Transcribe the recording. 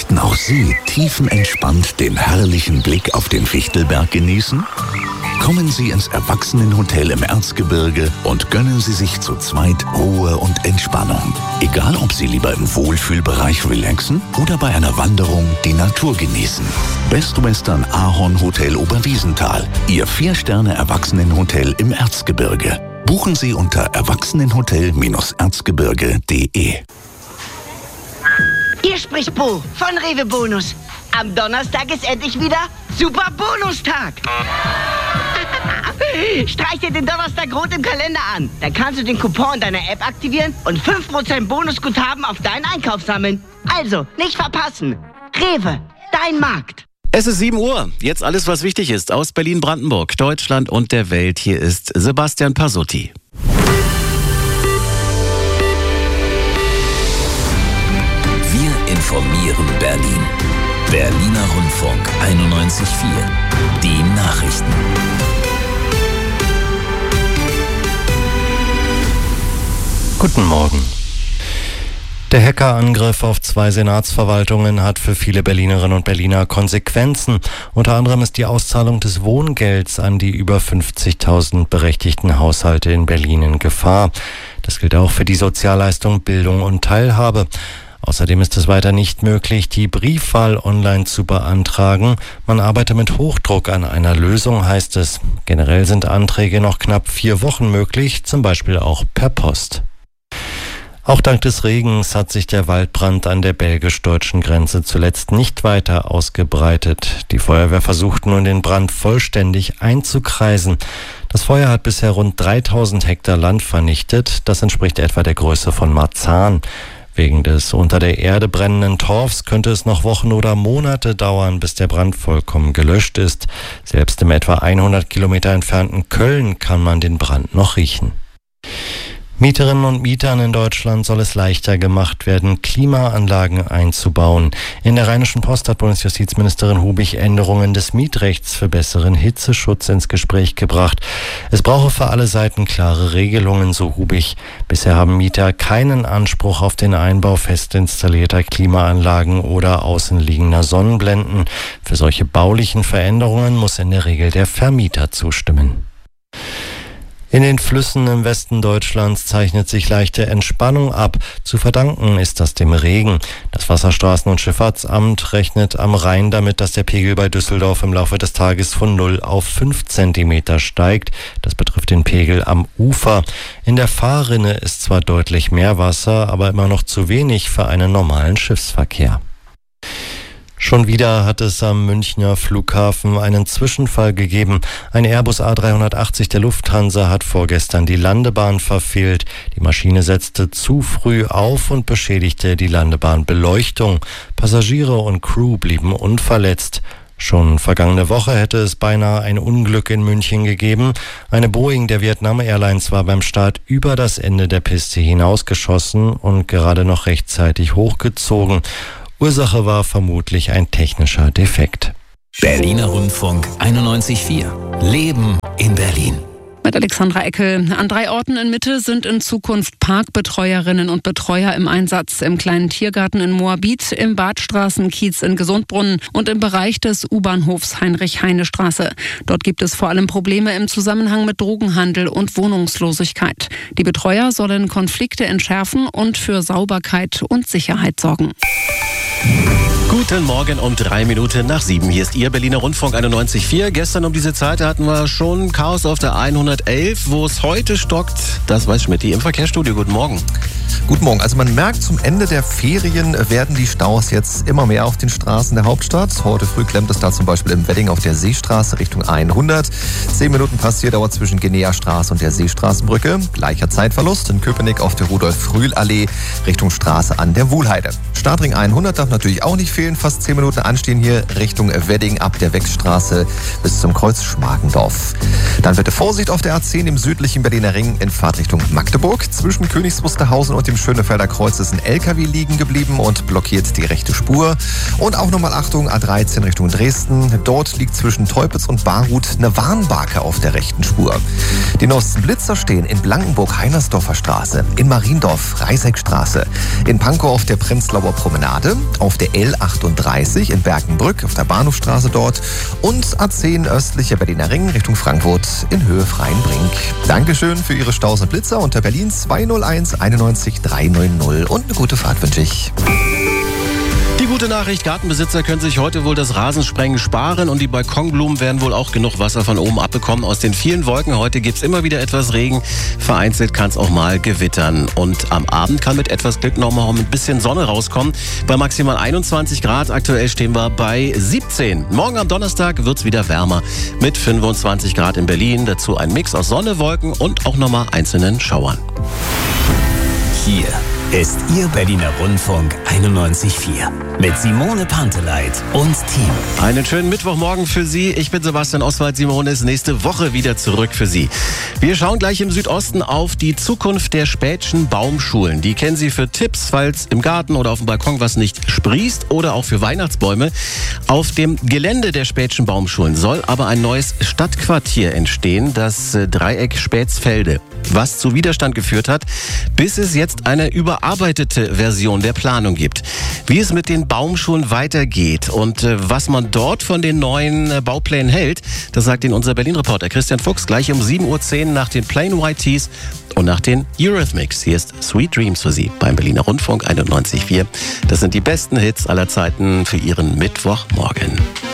Möchten auch Sie tiefenentspannt den herrlichen Blick auf den Fichtelberg genießen? Kommen Sie ins Erwachsenenhotel im Erzgebirge und gönnen Sie sich zu zweit Ruhe und Entspannung. Egal, ob Sie lieber im Wohlfühlbereich relaxen oder bei einer Wanderung die Natur genießen. Best Western Ahorn Hotel Oberwiesenthal. Ihr 4-Sterne-Erwachsenenhotel im Erzgebirge. Buchen Sie unter erwachsenenhotel-erzgebirge.de. Hier spricht Bo von Rewe Bonus. Am Donnerstag ist endlich wieder Super Bonustag. Streich dir den Donnerstag rot im Kalender an. Dann kannst du den Coupon in deiner App aktivieren und 5% Bonusguthaben auf deinen Einkauf sammeln. Also, nicht verpassen. Rewe, dein Markt. Es ist 7 Uhr. Jetzt alles, was wichtig ist aus Berlin-Brandenburg, Deutschland und der Welt. Hier ist Sebastian Pasutti. Wir informieren Berlin. Berliner Rundfunk 91.4. Die Nachrichten. Guten Morgen. Der Hackerangriff auf 2 Senatsverwaltungen hat für viele Berlinerinnen und Berliner Konsequenzen. Unter anderem ist die Auszahlung des Wohngelds an die über 50.000 berechtigten Haushalte in Berlin in Gefahr. Das gilt auch für die Sozialleistung Bildung und Teilhabe. Außerdem ist es weiter nicht möglich, die Briefwahl online zu beantragen. Man arbeite mit Hochdruck an einer Lösung, heißt es. Generell sind Anträge noch knapp 4 Wochen möglich, zum Beispiel auch per Post. Auch dank des Regens hat sich der Waldbrand an der belgisch-deutschen Grenze zuletzt nicht weiter ausgebreitet. Die Feuerwehr versucht nun, den Brand vollständig einzukreisen. Das Feuer hat bisher rund 3000 Hektar Land vernichtet. Das entspricht etwa der Größe von Marzahn. Wegen des unter der Erde brennenden Torfs könnte es noch Wochen oder Monate dauern, bis der Brand vollkommen gelöscht ist. Selbst im etwa 100 Kilometer entfernten Köln kann man den Brand noch riechen. Mieterinnen und Mietern in Deutschland soll es leichter gemacht werden, Klimaanlagen einzubauen. In der Rheinischen Post hat Bundesjustizministerin Hubig Änderungen des Mietrechts für besseren Hitzeschutz ins Gespräch gebracht. Es brauche für alle Seiten klare Regelungen, so Hubig. Bisher haben Mieter keinen Anspruch auf den Einbau fest installierter Klimaanlagen oder außenliegender Sonnenblenden. Für solche baulichen Veränderungen muss in der Regel der Vermieter zustimmen. In den Flüssen im Westen Deutschlands zeichnet sich leichte Entspannung ab. Zu verdanken ist das dem Regen. Das Wasserstraßen- und Schifffahrtsamt rechnet am Rhein damit, dass der Pegel bei Düsseldorf im Laufe des Tages von 0 auf 5 Zentimeter steigt. Das betrifft den Pegel am Ufer. In der Fahrrinne ist zwar deutlich mehr Wasser, aber immer noch zu wenig für einen normalen Schiffsverkehr. Schon wieder hat es am Münchner Flughafen einen Zwischenfall gegeben. Ein Airbus A380 der Lufthansa hat vorgestern die Landebahn verfehlt. Die Maschine setzte zu früh auf und beschädigte die Landebahnbeleuchtung. Passagiere und Crew blieben unverletzt. Schon vergangene Woche hätte es beinahe ein Unglück in München gegeben. Eine Boeing der Vietnam Airlines war beim Start über das Ende der Piste hinausgeschossen und gerade noch rechtzeitig hochgezogen. Ursache war vermutlich ein technischer Defekt. Berliner Rundfunk 91.4. Leben in Berlin. Mit Alexandra Eckel. An 3 Orten in Mitte sind in Zukunft Parkbetreuerinnen und Betreuer im Einsatz. Im kleinen Tiergarten in Moabit, im Badstraßenkiez in Gesundbrunnen und im Bereich des U-Bahnhofs Heinrich-Heine-Straße. Dort gibt es vor allem Probleme im Zusammenhang mit Drogenhandel und Wohnungslosigkeit. Die Betreuer sollen Konflikte entschärfen und für Sauberkeit und Sicherheit sorgen. Guten Morgen um 3 Minuten nach 7. Hier ist Ihr Berliner Rundfunk 91.4. Gestern um diese Zeit hatten wir schon Chaos auf der 111. Wo es heute stockt, das weiß Schmidti im Verkehrsstudio. Guten Morgen. Guten Morgen. Also man merkt, zum Ende der Ferien werden die Staus jetzt immer mehr auf den Straßen der Hauptstadt. Heute früh klemmt es da zum Beispiel im Wedding auf der Seestraße Richtung 100. 10 Minuten Passierdauer zwischen Geneastraße und der Seestraßenbrücke. Gleicher Zeitverlust in Köpenick auf der Rudolf-Frühl-Allee Richtung Straße an der Wuhlheide. Startring 100 darf natürlich auch nicht fehlen. Fast 10 Minuten anstehen hier Richtung Wedding ab der Wechsstraße bis zum Kreuz Schmargendorf. Dann bitte Vorsicht auf der A10 im südlichen Berliner Ring in Fahrtrichtung Magdeburg. Zwischen Königs Wusterhausen und dem Schönefelder Kreuz ist ein LKW liegen geblieben und blockiert die rechte Spur. Und auch nochmal Achtung, A13 Richtung Dresden. Dort liegt zwischen Teupitz und Barut eine Warnbarke auf der rechten Spur. Die neuesten Blitzer stehen in Blankenburg Heinersdorfer Straße, in Mariendorf Reiseckstraße, in Pankow auf der Prenzlauer Promenade, auf der L38 in Berkenbrück auf der Bahnhofstraße dort und A10 östlicher Berliner Ring Richtung Frankfurt in Höhe Freienbrink. Dankeschön für Ihre Staus und Blitzer unter Berlin 201 91 390 und eine gute Fahrt wünsche ich. Die gute Nachricht, Gartenbesitzer können sich heute wohl das Rasensprengen sparen und die Balkonblumen werden wohl auch genug Wasser von oben abbekommen aus den vielen Wolken. Heute gibt's immer wieder etwas Regen, vereinzelt kann es auch mal gewittern und am Abend kann mit etwas Glück noch mal ein bisschen Sonne rauskommen. Bei maximal 21 Grad, aktuell stehen wir bei 17. Morgen am Donnerstag wird's wieder wärmer mit 25 Grad in Berlin. Dazu ein Mix aus Sonne, Wolken und auch nochmal einzelnen Schauern. Hier ist Ihr Berliner Rundfunk 91.4 mit Simone Panteleit und Team. Einen schönen Mittwochmorgen für Sie. Ich bin Sebastian Oswald. Simone ist nächste Woche wieder zurück für Sie. Wir schauen gleich im Südosten auf die Zukunft der Späthschen Baumschulen. Die kennen Sie für Tipps, falls im Garten oder auf dem Balkon was nicht sprießt oder auch für Weihnachtsbäume. Auf dem Gelände der Späthschen Baumschulen soll aber ein neues Stadtquartier entstehen, das Dreieck Spätsfelde, was zu Widerstand geführt hat, bis es jetzt eine überarbeitete Version der Planung gibt. Wie es mit den Baumschulen weitergeht und was man dort von den neuen Bauplänen hält, das sagt Ihnen unser Berlin-Reporter Christian Fuchs gleich um 7.10 Uhr nach den Plain White Tees und nach den Eurythmics. Hier ist Sweet Dreams für Sie beim Berliner Rundfunk 91.4. Das sind die besten Hits aller Zeiten für Ihren Mittwochmorgen.